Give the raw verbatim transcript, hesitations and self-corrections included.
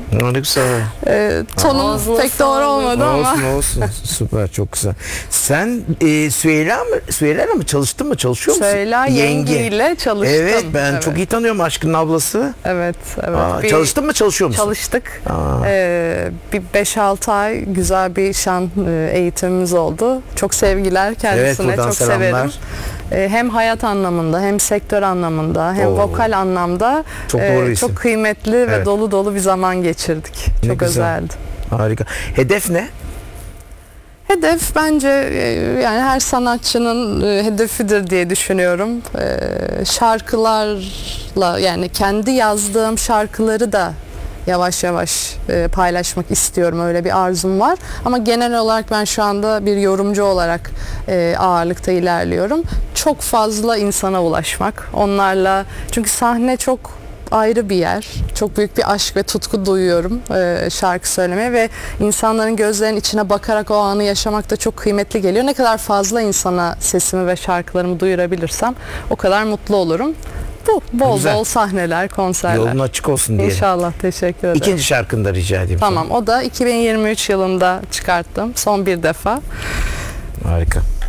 Ne güzel. E, tonum Ağzına pek doğru sağlık. olmadı ama. Olsun olsun. Süper, çok güzel. Sen e, Süheyla mı? Süheyla'yla mı çalıştın mı? Çalışıyor musun? Süheyla Yenge ile çalıştım. Evet, ben Evet. çok iyi tanıyorum Aşkın'ın ablası. Evet, evet. Aa, Bir- çalıştın mı, çalışıyor musun? Çalıştık. Aa. Ee, bir beş altı ay güzel bir şan e, eğitimimiz oldu. Çok sevgiler kendisine, Evet, buradan çok selamlar. severim. Ee, hem hayat anlamında, hem sektör anlamında, hem Oo. vokal anlamda Çok e, doğru isim. çok kıymetli ve Evet. dolu dolu bir zaman geçirdik. Ne Çok güzel. özeldi. Harika. Hedef ne? Hedef bence e, yani her sanatçının e, hedefidir diye düşünüyorum. E, şarkılarla, yani kendi yazdığım şarkıları da yavaş yavaş e, paylaşmak istiyorum. Öyle bir arzum var. Ama genel olarak ben şu anda bir yorumcu olarak e, ağırlıkta ilerliyorum. Çok fazla insana ulaşmak. Onlarla, çünkü sahne çok ayrı bir yer. Çok büyük bir aşk ve tutku duyuyorum e, şarkı söylemeye ve insanların gözlerinin içine bakarak o anı yaşamak da çok kıymetli geliyor. Ne kadar fazla insana sesimi ve şarkılarımı duyurabilirsem o kadar mutlu olurum. Bu bol Güzel. bol sahneler, konserler. Yolun açık olsun diyelim. İnşallah, teşekkür ederim. İkinci şarkını da rica edeyim. Tamam, o da iki bin yirmi üç yılında çıkarttım. Son bir defa. Sana. Harika.